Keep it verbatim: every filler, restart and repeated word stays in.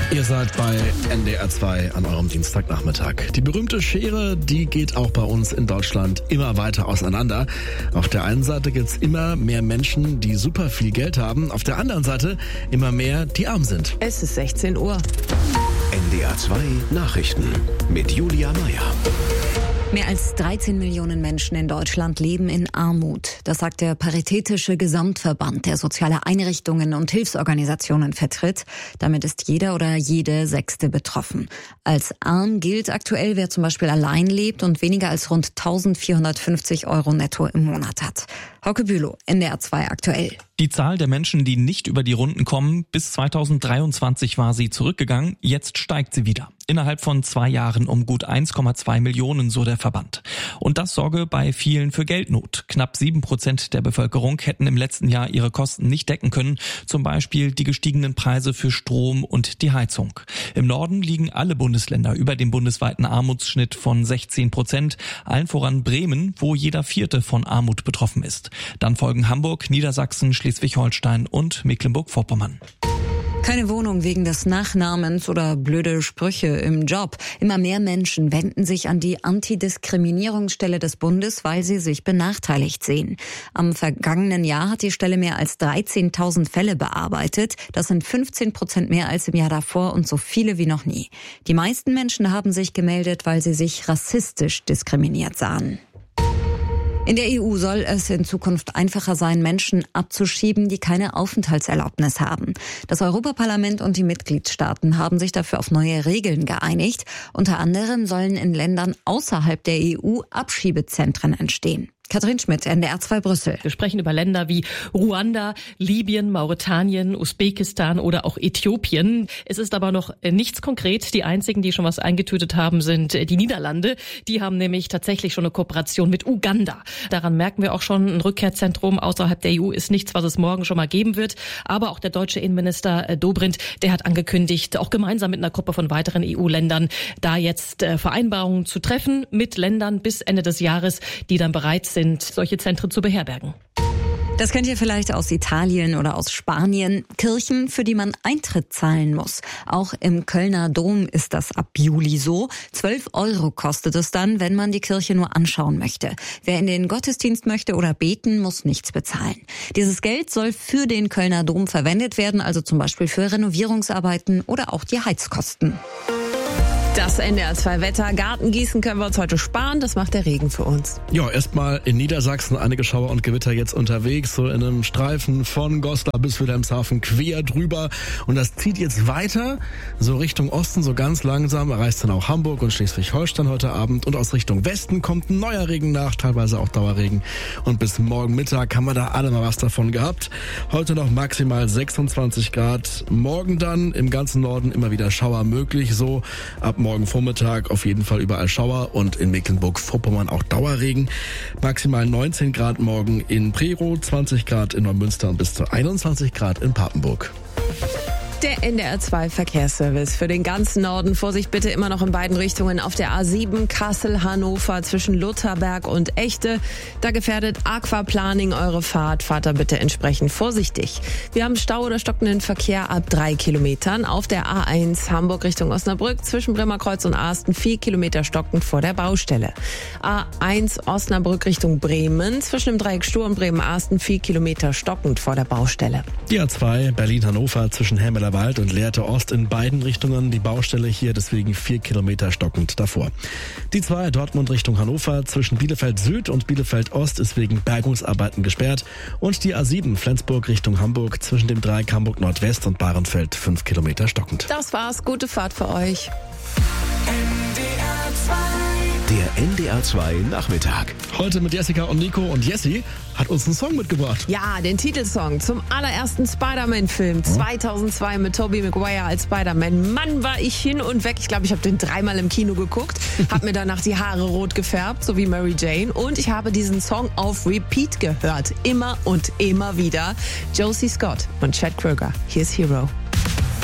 Ihr seid bei N D R zwei an eurem Dienstagnachmittag. Die berühmte Schere, die geht auch bei uns in Deutschland immer weiter auseinander. Auf der einen Seite gibt's immer mehr Menschen, die super viel Geld haben. Auf der anderen Seite immer mehr, die arm sind. Es ist sechzehn Uhr. N D R zwei Nachrichten mit Julia Meyer. Mehr als dreizehn Millionen Menschen in Deutschland leben in Armut. Das sagt der Paritätische Gesamtverband, der soziale Einrichtungen und Hilfsorganisationen vertritt. Damit ist jeder oder jede Sechste betroffen. Als arm gilt aktuell, wer zum Beispiel allein lebt und weniger als rund eintausendvierhundertfünfzig Euro netto im Monat hat. Hauke Bülow, N D R zwei aktuell. Die Zahl der Menschen, die nicht über die Runden kommen, bis zweitausenddreiundzwanzig war sie zurückgegangen, jetzt steigt sie wieder. Innerhalb von zwei Jahren um gut eins Komma zwei Millionen, so der Verband. Und das sorge bei vielen für Geldnot. Knapp sieben Prozent der Bevölkerung hätten im letzten Jahr ihre Kosten nicht decken können, zum Beispiel die gestiegenen Preise für Strom und die Heizung. Im Norden liegen alle Bundesländer über dem bundesweiten Armutsschnitt von sechzehn Prozent, allen voran Bremen, wo jeder Vierte von Armut betroffen ist. Dann folgen Hamburg, Niedersachsen, Schleswig-Holstein und Mecklenburg-Vorpommern. Keine Wohnung wegen des Nachnamens oder blöde Sprüche im Job. Immer mehr Menschen wenden sich an die Antidiskriminierungsstelle des Bundes, weil sie sich benachteiligt sehen. Am vergangenen Jahr hat die Stelle mehr als dreizehntausend Fälle bearbeitet. Das sind fünfzehn Prozent mehr als im Jahr davor und so viele wie noch nie. Die meisten Menschen haben sich gemeldet, weil sie sich rassistisch diskriminiert sahen. In der E U soll es in Zukunft einfacher sein, Menschen abzuschieben, die keine Aufenthaltserlaubnis haben. Das Europaparlament und die Mitgliedstaaten haben sich dafür auf neue Regeln geeinigt. Unter anderem sollen in Ländern außerhalb der E U Abschiebezentren entstehen. Katrin Schmidt, N D R zwei Brüssel. Wir sprechen über Länder wie Ruanda, Libyen, Mauretanien, Usbekistan oder auch Äthiopien. Es ist aber noch nichts konkret. Die einzigen, die schon was eingetütet haben, sind die Niederlande. Die haben nämlich tatsächlich schon eine Kooperation mit Uganda. Daran merken wir auch schon, ein Rückkehrzentrum außerhalb der E U ist nichts, was es morgen schon mal geben wird. Aber auch der deutsche Innenminister Dobrindt, der hat angekündigt, auch gemeinsam mit einer Gruppe von weiteren E U-Ländern da jetzt Vereinbarungen zu treffen mit Ländern bis Ende des Jahres, die dann bereit sind, sind, solche Zentren zu beherbergen. Das kennt ihr vielleicht aus Italien oder aus Spanien. Kirchen, für die man Eintritt zahlen muss. Auch im Kölner Dom ist das ab Juli so. zwölf Euro kostet es dann, wenn man die Kirche nur anschauen möchte. Wer in den Gottesdienst möchte oder beten, muss nichts bezahlen. Dieses Geld soll für den Kölner Dom verwendet werden, also zum Beispiel für Renovierungsarbeiten oder auch die Heizkosten. Das N D R zwei Wetter. Gartengießen können wir uns heute sparen. Das macht der Regen für uns. Ja, erstmal in Niedersachsen einige Schauer und Gewitter jetzt unterwegs, so in einem Streifen von Goslar bis Wilhelmshaven quer drüber. Und das zieht jetzt weiter, so Richtung Osten, so ganz langsam, erreicht dann auch Hamburg und Schleswig-Holstein heute Abend. Und aus Richtung Westen kommt ein neuer Regen nach, teilweise auch Dauerregen. Und bis morgen Mittag haben wir da alle mal was davon gehabt. Heute noch maximal sechsundzwanzig Grad. Morgen dann im ganzen Norden immer wieder Schauer möglich, so ab morgen Vormittag auf jeden Fall überall Schauer und in Mecklenburg-Vorpommern auch Dauerregen. Maximal neunzehn Grad morgen in Prerow, zwanzig Grad in Neumünster und bis zu einundzwanzig Grad in Papenburg. Der N D R zwei Verkehrsservice für den ganzen Norden. Vorsicht bitte immer noch in beiden Richtungen auf der A sieben Kassel-Hannover zwischen Lutherberg und Echte. Da gefährdet Aquaplaning eure Fahrt. Fahrt da bitte entsprechend vorsichtig. Wir haben Stau oder stockenden Verkehr ab drei Kilometern. Auf der A eins Hamburg Richtung Osnabrück zwischen Bremerkreuz und Asten vier Kilometer stockend vor der Baustelle. A eins Osnabrück Richtung Bremen zwischen dem Dreieck Stur und Bremen-Asten vier Kilometer stockend vor der Baustelle. Die A zwei Berlin-Hannover zwischen Helmler Wald und Lehrte Ost in beiden Richtungen. Die Baustelle hier deswegen vier Kilometer stockend davor. Die zwei Dortmund Richtung Hannover zwischen Bielefeld Süd und Bielefeld Ost ist wegen Bergungsarbeiten gesperrt. Und die A sieben Flensburg Richtung Hamburg zwischen dem Dreieck Hamburg Nordwest und Bahrenfeld fünf Kilometer stockend. Das war's. Gute Fahrt für euch. Der N D R zwei Nachmittag. Heute mit Jessica und Nico, und Jessie hat uns einen Song mitgebracht. Ja, den Titelsong zum allerersten Spider-Man-Film zweitausendzwei mit Tobey Maguire als Spider-Man. Mann, war ich hin und weg. Ich glaube, ich habe den dreimal im Kino geguckt, habe mir danach die Haare rot gefärbt, so wie Mary Jane, und ich habe diesen Song auf Repeat gehört. Immer und immer wieder. Josie Scott und Chad Kroeger. Here's Hero.